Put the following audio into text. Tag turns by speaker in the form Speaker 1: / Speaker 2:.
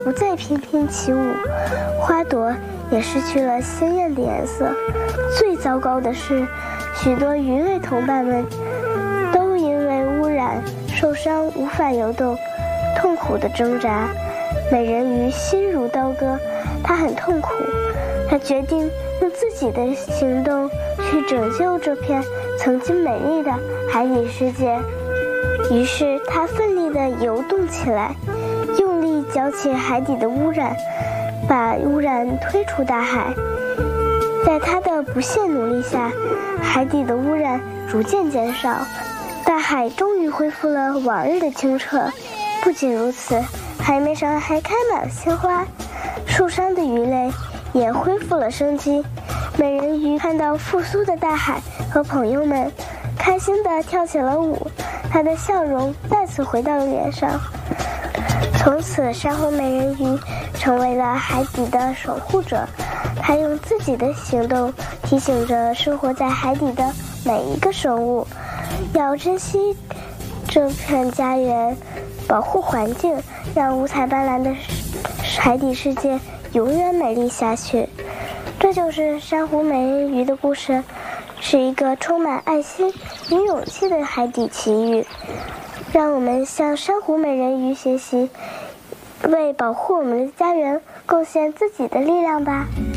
Speaker 1: 不再翩翩起舞，花朵也失去了鲜艳的颜色。最糟糕的是，许多鱼类同伴们都因为污染受伤，无法游动，痛苦地挣扎。美人鱼心如刀割，她很痛苦，她决定用自己的行动去拯救这片曾经美丽的海底世界。于是她奋力地游动起来，用力搅起海底的污染，把污染推出大海。在她的不懈努力下，海底的污染逐渐减少，大海终于恢复了往日的清澈。不仅如此，海面上还开满了鲜花，受伤的鱼类也恢复了生机。美人鱼看到复苏的大海和朋友们，开心地跳起了舞，她的笑容再次回到了脸上。从此，珊瑚美人鱼成为了海底的守护者。她用自己的行动提醒着生活在海底的每一个生物，要珍惜这片家园，保护环境，让五彩斑斓的海底世界永远美丽下去。这就是珊瑚美人鱼的故事，是一个充满爱心与勇气的海底奇遇。让我们向珊瑚美人鱼学习，为保护我们的家园贡献自己的力量吧。